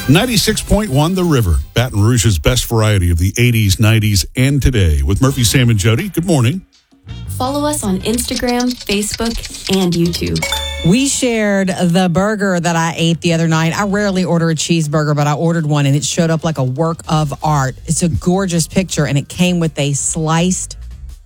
96.1 The River, Baton Rouge's best variety of the 80s, 90s, and today. With Murphy, Sam, and Jody. Good morning. Follow us on Instagram, Facebook, and YouTube. We shared the burger that I ate the other night. I rarely order a cheeseburger, but I ordered one, and it showed up like a work of art. It's a gorgeous picture, and it came with a sliced,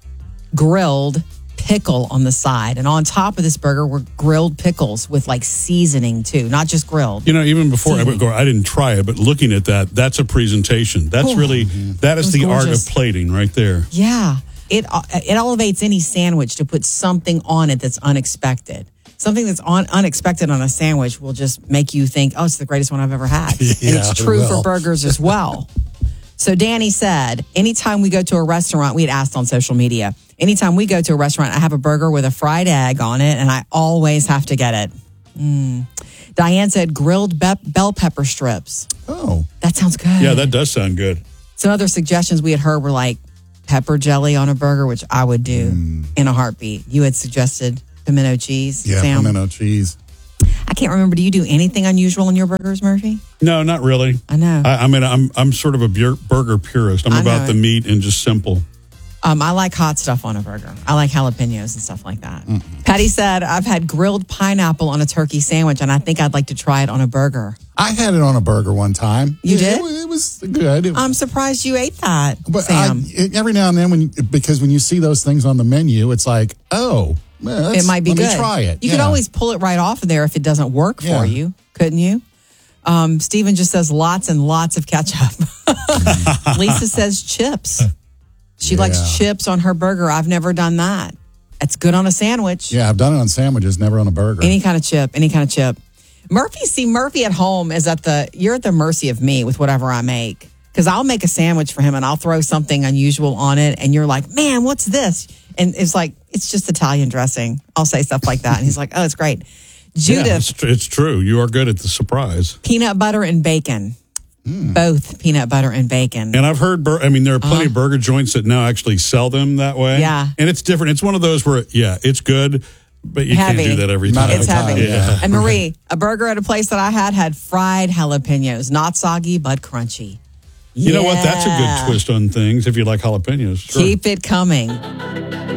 grilled pickle on the side. And on top of this burger were grilled pickles with like seasoning too, not just grilled. You know, even before I didn't try it, but looking at that, that's a presentation. That's that is the art of plating right there. Yeah. It elevates any sandwich to put something on it that's unexpected. Something that's unexpected on a sandwich will just make you think, oh, it's the greatest one I've ever had. And it's true for burgers as well. So Danny said, anytime we go to a restaurant, we had asked on social media, anytime we go to a restaurant, I have a burger with a fried egg on it, and I always have to get it. Diane said grilled bell pepper strips. Oh. That sounds good. Yeah, that does sound good. Some other suggestions we had heard were like pepper jelly on a burger, which I would do in a heartbeat. You had suggested pimento cheese, Yeah, Sam? pimento cheese. I can't remember. Do you do anything unusual in your burgers, Murphy? No, not really. I know. I mean, I'm sort of a burger purist. I'm about the meat and just simple. I like hot stuff on a burger. I like jalapenos and stuff like that. Patty said, I've had grilled pineapple on a turkey sandwich, and I think I'd like to try it on a burger. I had it on a burger one time. You did? It was good. I'm surprised you ate that, But Sam. every now and then, because when you see those things on the menu, it's like, oh, it might be good. Let me try it. You could always pull it right off of there if it doesn't work for you, couldn't you? Steven just says lots and lots of ketchup. Lisa says chips. She likes chips on her burger. I've never done that. It's good on a sandwich. Yeah, I've done it on sandwiches, never on a burger. Any kind of chip. Murphy at home is you're at the mercy of me with whatever I make. Because I'll make a sandwich for him and I'll throw something unusual on it. And you're like, man, what's this? And it's like, it's just Italian dressing. I'll say stuff like that. And he's like, oh, it's great. Judith. Yeah, it's true. You are good at the surprise. Peanut butter and bacon. Both peanut butter and bacon. And I've heard, there are plenty of burger joints that now actually sell them that way. Yeah. And it's different. It's one of those where, it's good, but you can't do that every time. It's heavy. Yeah. And Marie, a burger at a place that I had fried jalapenos. Not soggy, but crunchy. You know what? That's a good twist on things if you like jalapenos. Sure. Keep it coming.